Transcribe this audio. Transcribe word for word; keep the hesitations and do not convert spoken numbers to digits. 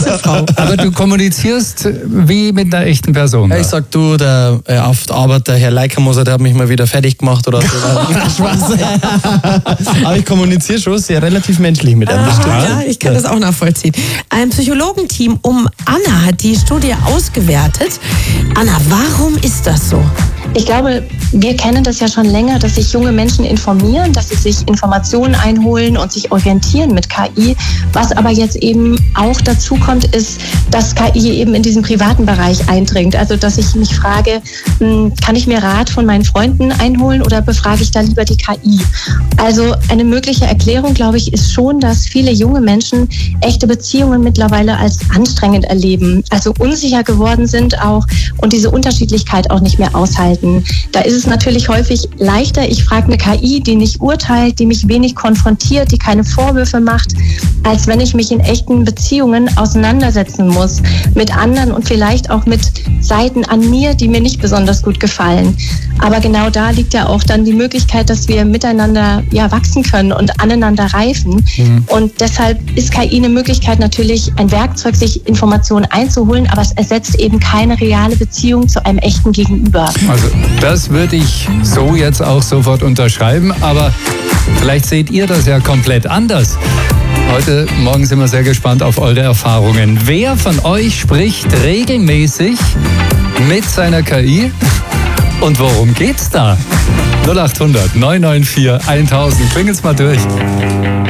eine Frau. Aber du kommunizierst wie mit einer echten Person. Ja, ich sag, du, der äh, auf der Arbeit, der Herr Leikamoser, der hat mich mal wieder fertig gemacht oder so. Spaß. Aber ich kommuniziere schon sehr relativ menschlich mit einem. Ah, ja, ich kann das auch nachvollziehen. Ein Psychologenteam um Anna hat die Studie ausgewertet. Anna, warum ist das so? Ich glaube, wir kennen das ja schon länger, dass sich junge Menschen informieren, dass sie sich Informationen einholen und sich orientieren mit K I. Was aber jetzt eben auch dazu kommt, ist, dass K I eben in diesen privaten Bereich eindringt. Also, dass ich mich frage, kann ich mir Rat von meinen Freunden einholen oder befrage ich da lieber die K I? Also, eine mögliche Erklärung, glaube ich, ist schon, dass viele junge Menschen echte Beziehungen mittlerweile als anstrengend erleben, also unsicher geworden sind auch und diese Unterschiedlichkeit auch nicht mehr aushalten. Da ist es natürlich häufig leichter, ich frage eine K I, die nicht urteilt, die mich wenig konfrontiert, die keine Vorwürfe macht, als wenn ich mich in echten Beziehungen auseinandersetzen muss mit anderen und vielleicht auch mit Seiten an mir, die mir nicht besonders gut gefallen. Aber genau da liegt ja auch dann die Möglichkeit, dass wir miteinander ja wachsen können und aneinander reifen. Mhm. Und deshalb ist K I eine Möglichkeit, natürlich ein Werkzeug, sich Informationen einzuholen, aber es ersetzt eben keine reale Beziehung zu einem echten Gegenüber. Also das würde ich so jetzt auch sofort unterschreiben, aber vielleicht seht ihr das ja komplett anders. Heute Morgen sind wir sehr gespannt auf eure Erfahrungen. Wer von euch spricht regelmäßig mit seiner K I? Und worum geht's da? null acht hundert neun neun vier tausend. Klingelt's mal durch.